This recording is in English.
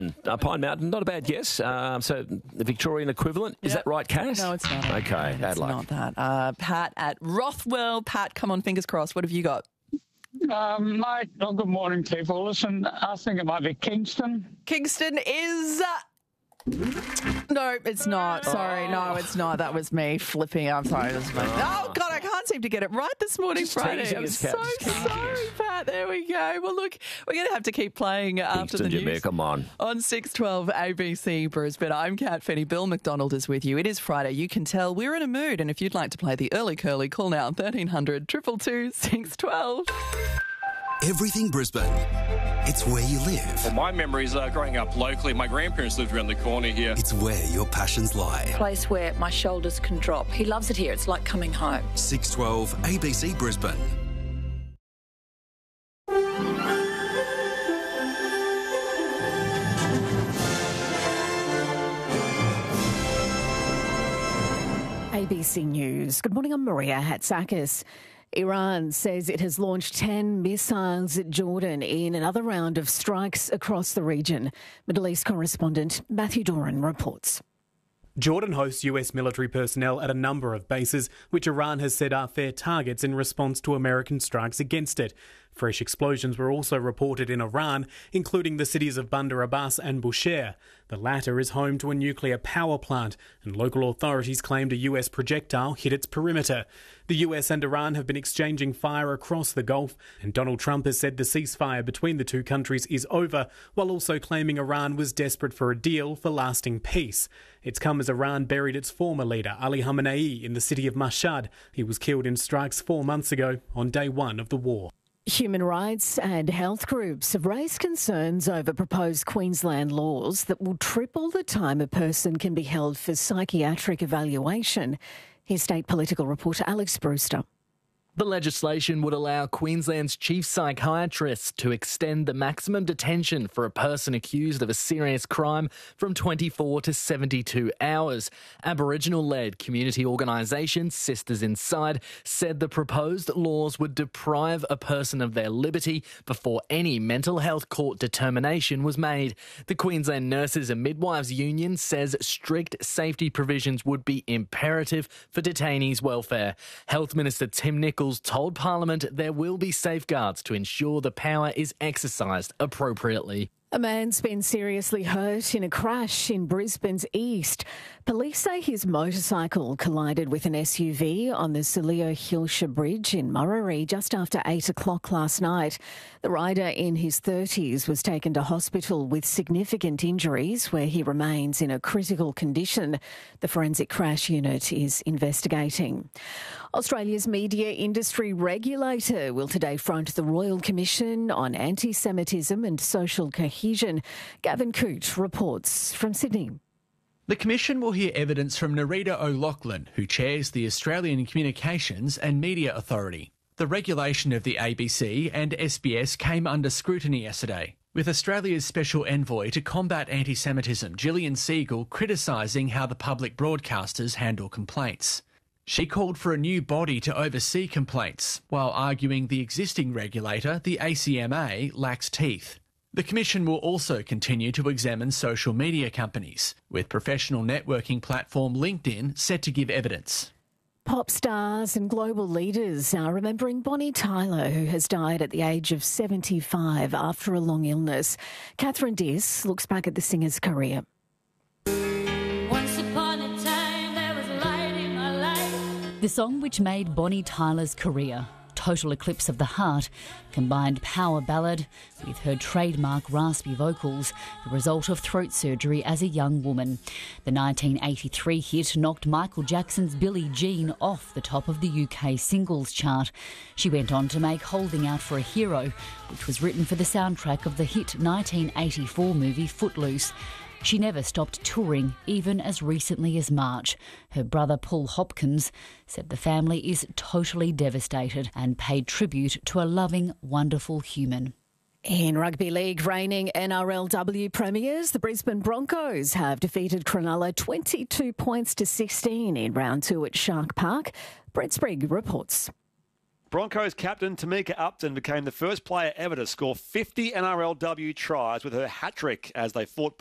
Pine Mountain, not a bad guess. So the Victorian equivalent. Is that right, Cass? No, it's not. Okay, It's not that. Pat at Rothwell. Pat, come on, fingers crossed. What have you got? Mate, good morning, people. Listen, I think it might be Kingston. Kingston is... No, it's not. Sorry, no, it's not. That was me flipping. I'm sorry. Oh, God, I can't seem to get it right this morning, Just Friday. teasing I'm us, so Kat. sorry, Pat. There we go. Well, look, we're going to have to keep playing after the Kingston, news. come on. On 612 ABC Brisbane, I'm Kat Fenny. Bill McDonald is with you. It is Friday. You can tell we're in a mood. And if you'd like to play the early curly, call now 1300 222 612. Everything Brisbane. It's where you live. Well, my memories are growing up locally. My grandparents lived around the corner here. It's where your passions lie. Place where my shoulders can drop. He loves it here. It's like coming home. 612 ABC Brisbane. ABC News. Good morning, I'm Maria Hatzakis. Iran says it has launched 10 missiles at Jordan in another round of strikes across the region. Middle East correspondent Matthew Doran reports. Jordan hosts US military personnel at a number of bases, which Iran has said are fair targets in response to American strikes against it. Fresh explosions were also reported in Iran, including the cities of Bandar Abbas and Bushehr. The latter is home to a nuclear power plant, and local authorities claimed a US projectile hit its perimeter. The US and Iran have been exchanging fire across the Gulf, and Donald Trump has said the ceasefire between the two countries is over, while also claiming Iran was desperate for a deal for lasting peace. It's come as Iran buried its former leader, Ali Khamenei, in the city of Mashhad. He was killed in strikes 4 months ago, on day one of the war. Human rights and health groups have raised concerns over proposed Queensland laws that will triple the time a person can be held for psychiatric evaluation. Here's state political reporter Alex Brewster. The legislation would allow Queensland's chief psychiatrist to extend the maximum detention for a person accused of a serious crime from 24 to 72 hours. Aboriginal-led community organisation Sisters Inside said the proposed laws would deprive a person of their liberty before any mental health court determination was made. The Queensland Nurses and Midwives Union says strict safety provisions would be imperative for detainees' welfare. Health Minister Tim Nicholls told Parliament there will be safeguards to ensure the power is exercised appropriately. A man's been seriously hurt in a crash in Brisbane's east. Police say his motorcycle collided with an SUV on the Saleo Hilsha Bridge in Murray just after 8 o'clock last night. The rider in his 30s was taken to hospital with significant injuries where he remains in a critical condition. The forensic crash unit is investigating. Australia's media industry regulator will today front the Royal Commission on Anti-Semitism and Social Cohesion. Gavin Coote reports from Sydney. The Commission will hear evidence from Nerita O'Loughlin, who chairs the Australian Communications and Media Authority. The regulation of the ABC and SBS came under scrutiny yesterday, with Australia's Special Envoy to combat anti-Semitism, Gillian Siegel, criticising how the public broadcasters handle complaints. She called for a new body to oversee complaints, while arguing the existing regulator, the ACMA, lacks teeth. The Commission will also continue to examine social media companies, with professional networking platform LinkedIn set to give evidence. Pop stars and global leaders are remembering Bonnie Tyler, who has died at the age of 75 after a long illness. Catherine Diss looks back at the singer's career. The song which made Bonnie Tyler's career, Total Eclipse of the Heart, combined power ballad with her trademark raspy vocals, the result of throat surgery as a young woman. The 1983 hit knocked Michael Jackson's Billie Jean off the top of the UK singles chart. She went on to make Holding Out for a Hero, which was written for the soundtrack of the hit 1984 movie Footloose. She never stopped touring, even as recently as March. Her brother Paul Hopkins said the family is totally devastated and paid tribute to a loving, wonderful human. In Rugby League, reigning NRLW premiers, the Brisbane Broncos have defeated Cronulla 22 points to 16 in round 2 at Shark Park. Brett Sprigg reports. Broncos captain Tamika Upton became the first player ever to score 50 NRLW tries with her hat-trick as they fought